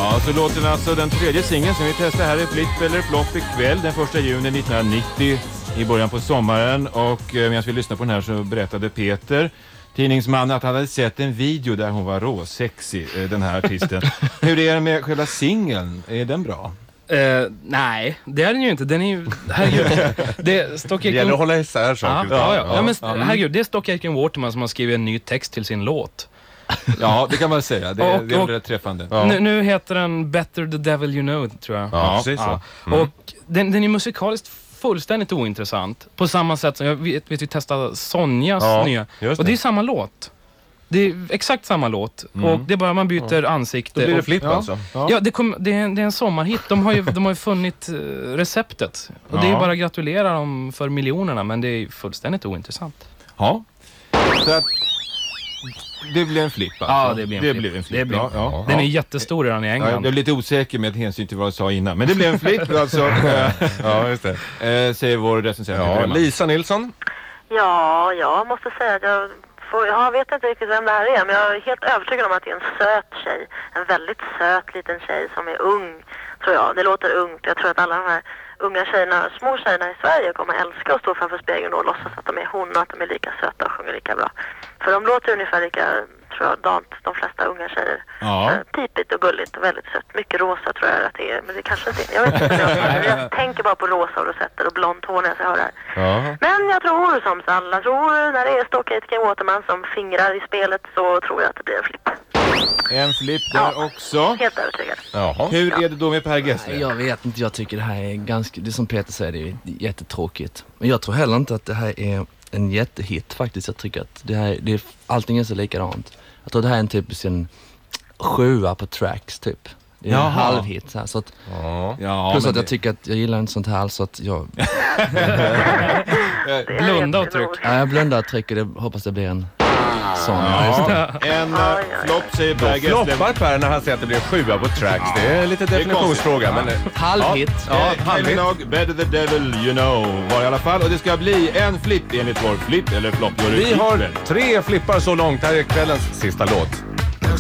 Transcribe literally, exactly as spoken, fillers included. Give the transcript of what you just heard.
Ja, så låter den alltså den tredje singeln som vi testar här i Flipp eller Flopp ikväll den första juni nittonhundranittio i början på sommaren. Och eh, medan vi lyssnar på den här så berättade Peter, tidningsmannen, att han hade sett en video där hon var råsexig, eh, den här artisten. Hur är det med själva singeln? Är den bra? Uh, nej, det är den ju inte. Den är ju, herregud, det, Stock Aitken... Det gäller att hålla isär saker. Ja, ja, ja. ja, men ja. herregud, det är Stock Aitken Waterman som har skrivit en ny text till sin låt. Ja, det kan man säga. Det, och, det är och, rätt träffande. Ja. Nu, nu heter den Better the Devil You Know, tror jag. Ja, precis så. Ja. Mm. Och den, den är musikaliskt fullständigt ointressant. På samma sätt som jag vet, vet vi testade Sonjas ja, nya. Det. Och det är samma låt. Det är exakt samma låt. Mm. Och det är bara man byter ja. ansikte. Då blir det och, Flipp ja. alltså. Ja, ja det, kom, det, är en, det är en sommarhit. De har ju, de har ju funnit uh, receptet. Och ja. det är bara att gratulera dem för miljonerna. Men det är fullständigt ointressant. Ja. Så att det blir en flipp alltså. Ja, det blir en det flipp. Blir en flipp. Det blir, ja, ja. Den är jättestor redan i England. Ja, jag blev lite osäker med hänsyn till vad jag sa innan. Men det blev en flipp alltså. Ja, just det. Eh, säger vår recensent. Ja, Lisa Nilsson. Ja, jag måste säga att jag, får, jag vet inte riktigt vem det här är. Men jag är helt övertygad om att det är en söt tjej. En väldigt söt liten tjej som är ung, tror jag. Det låter ungt. Jag tror att alla de här unga tjejerna, små tjejerna i Sverige kommer älska att stå framför spegeln och låtsas att de är hon och att de är lika söta och sjunger lika bra. För de låter ungefär lika, tror jag, dant, de flesta unga tjejer. Ja. Pipigt och gulligt och väldigt sött. Mycket rosa tror jag att det är, men det kanske inte är. Jag vet inte. jag, jag tänker bara på rosa och rosetter och blont hår när jag hör det här. Ja. Men jag tror som alla tror, när det är Stock Aitken Waterman som fingrar i spelet, så tror jag att det blir en flipp. En flipp där ja, också. Helt övertygad. Jaha. Hur är det då med Per Gessle? Jag vet inte, jag tycker det här är ganska, det som Peter säger, det är jättetråkigt. Men jag tror heller inte att det här är en jättehit faktiskt. Jag tycker att det här, det är, allting är så likadant. Jag tror det här är en typisk en sjua på tracks typ. Det är en halvhit så här, så att, ja, plus att jag det... tycker att jag gillar inte sånt här, så att jag blunda och tryck. Ja, jag blundar och trycker, det, hoppas det blir en sån. Ja. En uh, flopp säger Per Gessle. Då floppar Per när han säger att det blir sjua på tracks. Det är lite definitionsfråga. Men... Halvhit. Ja, ja, halvhit. Better the Devil You Know var i alla fall. Och det ska bli en flipp enligt vår flipp eller flopp. Vi har tre flippar så långt. Här är kvällens sista låt.